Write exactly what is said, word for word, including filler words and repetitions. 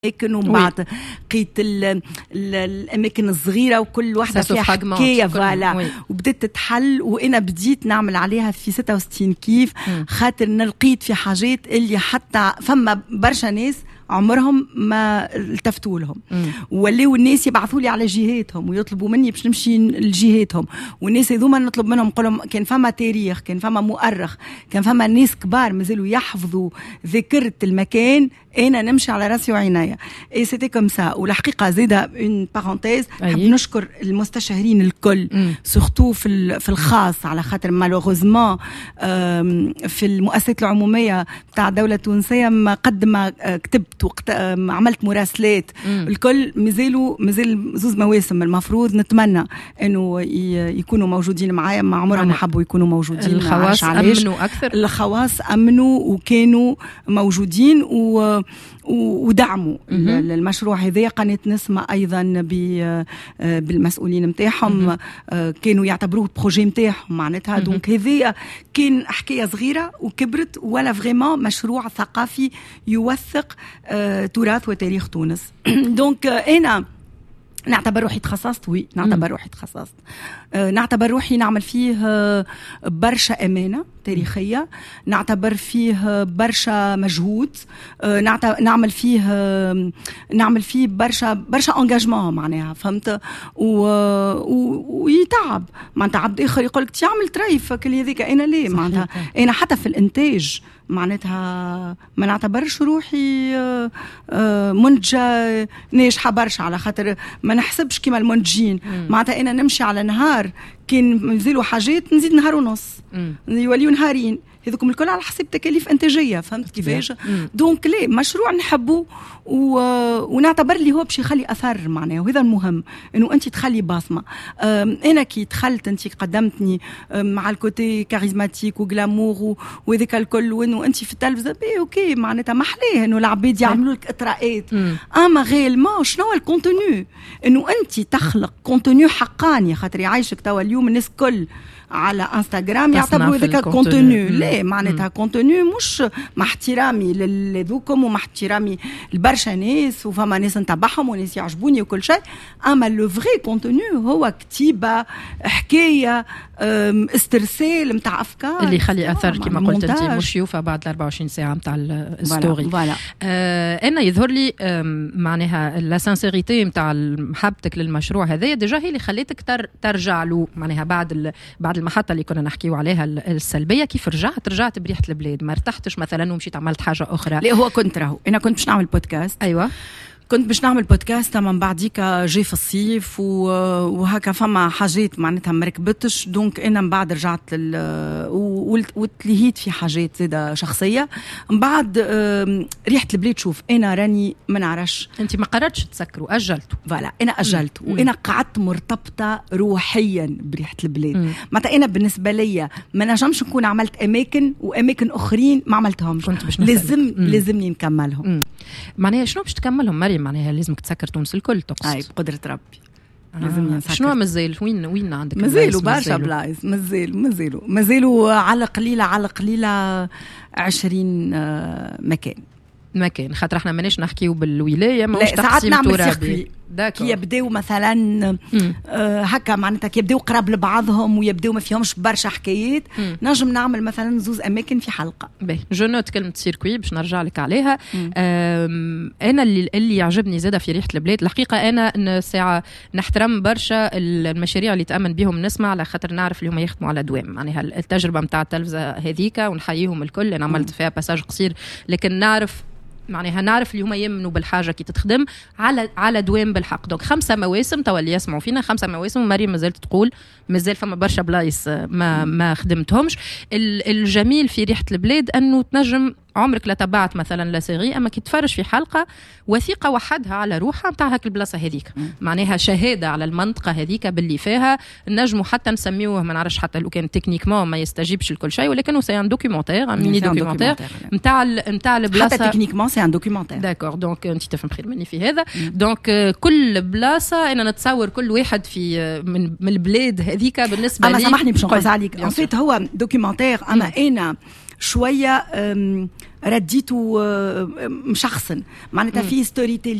أماكن ومن بعد قيت الأماكن الصغيرة وكل واحدة فيها حكاية فوالا وبدأت تتحل. وأنا بديت نعمل عليها في ستة وستين كيف خاطر نلقيت في حاجات اللي حتى فما برشا ناس عمرهم ما التفتوا لهم ولاو الناس يبعثوا لي على جهاتهم ويطلبوا مني باش نمشي لجهاتهم. والناس هذوما نطلب منهم نقول لهم كان فما تاريخ، كان فما مؤرخ، كان فما ناس كبار مازالوا يحفظوا ذاكرة المكان، انا نمشي على راسي وعينيا. اي سيتي كوم سا. والحقيقه زيدا اون بارونتيز نحب نشكر المستشارين الكل سورتو في في الخاص على خاطر مالوغوزمون في المؤسسات العموميه تاع الدوله التونسيه ما قد ما كتبت وقت عملت مراسلات الكل مازالوا مازال زوز مواسم المفروض نتمنى انه يكونوا موجودين معايا، ما عمرهم ما حبوا يكونوا موجودين. الخواص امنوا اكثر، الخواص امنوا وكانوا موجودين و ودعموا المشروع هذا. قناة نسمة أيضا بالمسؤولين متاعهم كانوا يعتبروه بروجي متاعهم معناتها. دونك هذه كان حكاية صغيرة وكبرت ولا فريمون مشروع ثقافي يوثق تراث وتاريخ تونس. دونك أنا نعتبر روحي تخصصت، وي نعتبر روحي تخصصت، أه نعتبر روحي نعمل فيه برشا أمانة تاريخية، نعتبر فيه برشا مجهود، أه نعمل فيه نعمل فيه برشا برشا انجاجمون معناها فهمت. ويتعب معناتها عبد آخر يقولك تعمل تريف كل هذيك، أنا ليه معناتها أنا حتى في الإنتاج معناتها ما نعتبرش روحي منتجة ناجحة برشا على خاطر ما نحسبش كيما المنتجين معناتها. أنا نمشي على نهار كان نزيلوا حاجات نزيد نهار ونص يوليوا نهارين، هذوكم الكل على حسب تكاليف انتاجيه فهمت كيفاش. دونك ليه مشروع نحبه و... ونعتبر لي هو باش يخلي اثر معناه، وهذا المهم انه انت تخلي بصمه. انا كي دخلت انت قدمتني مع الكوتي كاريزماتيك وغلامور وذاك الكل، وانه انت في التلفزه بي اوكي معناتها محليه انه العباد يعملوا لك اطراءات، اما غيلمون شنو هو الكونتوني؟ انه انت تخلق كونتوني حقاني خاطر يعيشك توا اليوم الناس كل على انستغرام يعتبروا ذاك كونتوني. لا معناتها كونتوني مش مع احترامي لذوكم ومع احترامي لبرشا ناس وفما ناس نتبعهم وناس يعجبوني وكل شيء، اما لو فري كونتوني هو كتيبه حكايه استرسال نتاع افكار اللي يخلي اثر كما قلت انت، مش يوفى بعد أربعة وعشرين ساعه نتاع الستوري. فوالا آه انا يظهر لي معناها لا سانسيريتي نتاع محبتك للمشروع هذا ديجا هي اللي خليتك تر ترجع له معناها بعد بعد المحطه اللي كنا نحكيو عليها السلبيه. كيف رجعت رجعت بريحه البلاد، ما ارتحتش مثلا ومشيت عملت حاجه اخرى؟ لا هو كنت راهو انا كنت باش نعمل بودكاست. ايوه كنت باش نعمل بودكاست من بعديك جاي في الصيف وهكا فما حاجات معناتها مركبتش. دونك انا من بعد رجعت لل وتلهيت في حاجات زاده شخصيه. من بعد ريحه البلاد شوف انا راني ما نعرفش. انت ما قررتش تسكروا، اجلتوا؟ فوالا انا اجلت وانا قعدت مرتبطه روحيا بريحه البلاد. معناتها انا بالنسبه لي ما نجمش نكون عملت اماكن واماكن اخرين ما عملتهمش، لازم لازمني نكملهم. معناها شنو باش تكملهم مريم؟ معناها لازمك تسكر تونس الكل تقصد؟ اي بقدرة ربي. آه. شنو مازال وين وين عندك؟ مازالوا برشا بلايص، مازالوا مازالوا مازالوا على قليلة على قليلة عشرين مكان مكان خاطر احنا ماناش نحكيو بالولايه ما مش تقسيم ترابي. كي يبداو مثلا آه هكا معناتها كي يبداو قراب لبعضهم ويبداو ما فيهمش برشا حكايات، نجم نعمل مثلا زوز اماكن في حلقه. باهي جو نوت كلمه سيركوي باش نرجع لك عليها. انا اللي اللي يعجبني زاده في ريحه البلاد الحقيقه انا ساعه نحترم برشا المشاريع اللي تامن بهم نسمع على خاطر نعرف اللي هم يخدموا على دوام معناها التجربه نتاع التلفزه هذيك ونحييهم الكل. انا عملت فيها باساج قصير لكن نعرف معناها نعرف اللي هما يمنوا بالحاجه كي تتخدم على على دوام بالحق. دونك خمسه مواسم توا اللي يسمعوا فينا خمسه مواسم ومريم مازالت تقول مازال فما برشا بلايص ما ما خدمتهمش. الجميل في ريحه البلاد انه تنجم عمرك لا تبعت مثلا لا سيري اما كي تفرج في حلقه وثيقه وحدها على روحها نتاع هاك البلاصه هذيك معناها شهاده على المنطقه هذيك باللي فيها. نجموا حتى نسميوه ما نعرفش حتى لو كان تكنيكمون ما يستجيبش لكل شيء ولكنه سي ان دوكيومونتير ان ميني دوكيومونتير نتاع نتاع البلاصه حتى تكنيكمون سي ان دوكيومونتير. داكور دونك انت تفهم خير مني في هذا. دونك كل بلاصه انا نتصور كل واحد في من, من البلاد هذيك بالنسبه لي. اما سامحني باش نقص عليك ان فيت هو دوكيومونتير اما انا شويه رديته مشخصن معناتها في ستوري